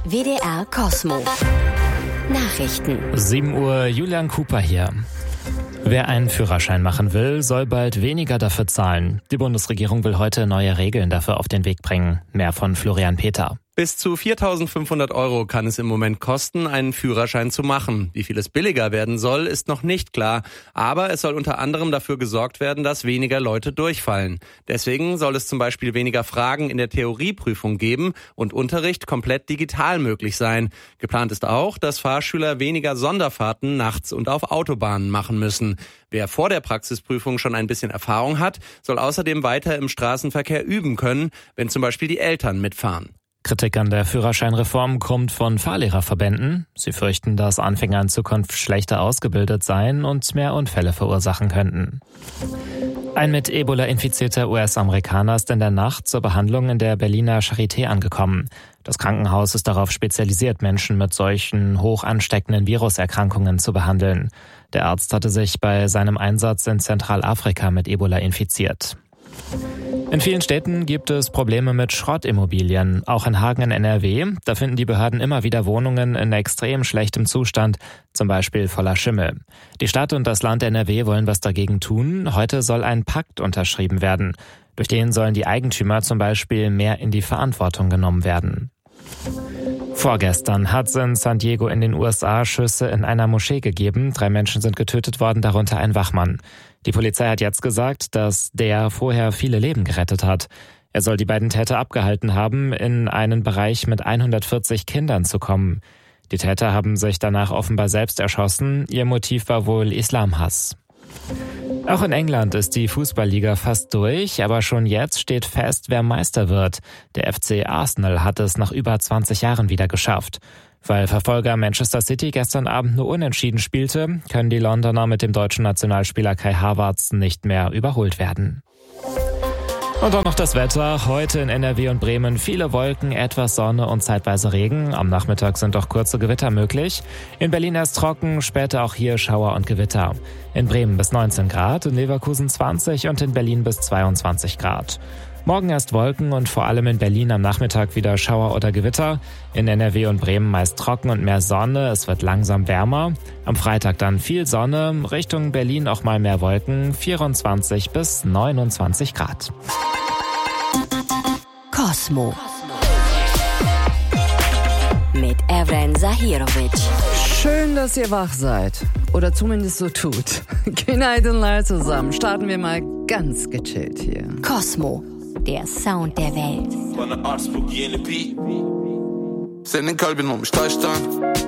WDR Cosmo. Nachrichten. 7 Uhr, Julian Cooper hier. Wer einen Führerschein machen will, soll bald weniger dafür zahlen. Die Bundesregierung will heute neue Regeln dafür auf den Weg bringen. Mehr von Florian Peter. Bis zu 4.500 € kann es im Moment kosten, einen Führerschein zu machen. Wie viel es billiger werden soll, ist noch nicht klar. Aber es soll unter anderem dafür gesorgt werden, dass weniger Leute durchfallen. Deswegen soll es zum Beispiel weniger Fragen in der Theorieprüfung geben und Unterricht komplett digital möglich sein. Geplant ist auch, dass Fahrschüler weniger Sonderfahrten nachts und auf Autobahnen machen müssen. Wer vor der Praxisprüfung schon ein bisschen Erfahrung hat, soll außerdem weiter im Straßenverkehr üben können, wenn zum Beispiel die Eltern mitfahren. Kritik an der Führerscheinreform kommt von Fahrlehrerverbänden. Sie fürchten, dass Anfänger in Zukunft schlechter ausgebildet seien und mehr Unfälle verursachen könnten. Ein mit Ebola infizierter US-Amerikaner ist in der Nacht zur Behandlung in der Berliner Charité angekommen. Das Krankenhaus ist darauf spezialisiert, Menschen mit solchen hoch ansteckenden Viruserkrankungen zu behandeln. Der Arzt hatte sich bei seinem Einsatz in Zentralafrika mit Ebola infiziert. In vielen Städten gibt es Probleme mit Schrottimmobilien, auch in Hagen in NRW. Da finden die Behörden immer wieder Wohnungen in extrem schlechtem Zustand, zum Beispiel voller Schimmel. Die Stadt und das Land NRW wollen was dagegen tun. Heute soll ein Pakt unterschrieben werden. Durch den sollen die Eigentümer zum Beispiel mehr in die Verantwortung genommen werden. Vorgestern hat es in San Diego in den USA Schüsse in einer Moschee gegeben. 3 Menschen sind getötet worden, darunter ein Wachmann. Die Polizei hat jetzt gesagt, dass der vorher viele Leben gerettet hat. Er soll die beiden Täter abgehalten haben, in einen Bereich mit 140 Kindern zu kommen. Die Täter haben sich danach offenbar selbst erschossen. Ihr Motiv war wohl Islamhass. Auch in England ist die Fußballliga fast durch, aber schon jetzt steht fest, wer Meister wird. Der FC Arsenal hat es nach über 20 Jahren wieder geschafft. Weil Verfolger Manchester City gestern Abend nur unentschieden spielte, können die Londoner mit dem deutschen Nationalspieler Kai Havertz nicht mehr überholt werden. Und auch noch das Wetter. Heute in NRW und Bremen viele Wolken, etwas Sonne und zeitweise Regen. Am Nachmittag sind auch kurze Gewitter möglich. In Berlin erst trocken, später auch hier Schauer und Gewitter. In Bremen bis 19 Grad, in Leverkusen 20 und in Berlin bis 22 Grad. Morgen erst Wolken und vor allem in Berlin am Nachmittag wieder Schauer oder Gewitter. In NRW und Bremen meist trocken und mehr Sonne, es wird langsam wärmer. Am Freitag dann viel Sonne, Richtung Berlin auch mal mehr Wolken, 24 bis 29 Grad. Cosmo. Mit Evren Zahirovic. Schön, dass ihr wach seid. Oder zumindest so tut. Günaydınlar zusammen. Starten wir mal ganz gechillt hier. Cosmo. Der Sound der Welt. Senin kalbin olmuş taştan